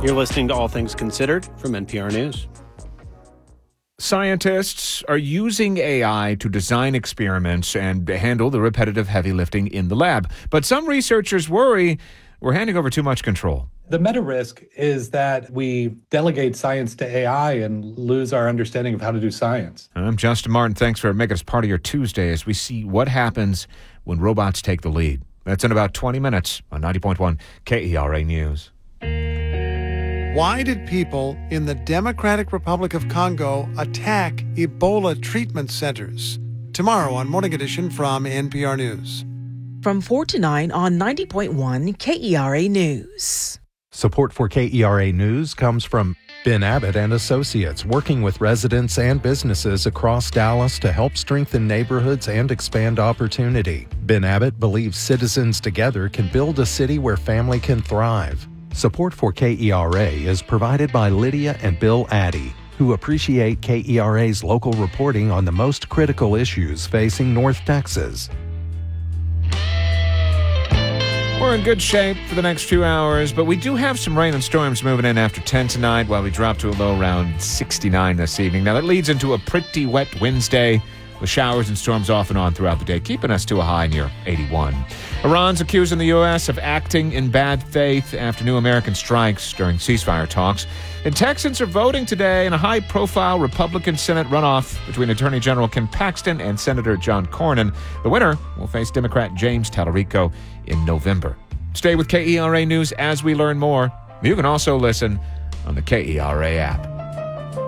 You're listening to All Things Considered from NPR News. Scientists are using AI to design experiments and handle the repetitive heavy lifting in the lab. But some researchers worry we're handing over too much control. The meta risk is that we delegate science to AI and lose our understanding of how to do science. I'm Justin Martin. Thanks for making us part of your Tuesday as we see what happens when robots take the lead. That's in about 20 minutes on 90.1 KERA News. Why did people in the Democratic Republic of Congo attack Ebola treatment centers? Tomorrow on Morning Edition from NPR News. From 4 to 9 on 90.1 KERA News. Support for KERA News comes from Ben Abbott and Associates, working with residents and businesses across Dallas to help strengthen neighborhoods and expand opportunity. Ben Abbott believes citizens together can build a city where family can thrive. Support for KERA is provided by Lydia and Bill Addy, who appreciate KERA's local reporting on the most critical issues facing North Texas. We're in good shape for the next few hours, but we do have some rain and storms moving in after 10 tonight while we drop to a low around 69 this evening. Now, that leads into a pretty wet Wednesday with showers and storms off and on throughout the day, keeping us to a high near 81. Iran's accusing the U.S. of acting in bad faith after new American strikes during ceasefire talks. And Texans are voting today in a high-profile Republican Senate runoff between Attorney General Ken Paxton and Senator John Cornyn. The winner will face Democrat James Talarico in November. Stay with KERA News as we learn more. You can also listen on the KERA app.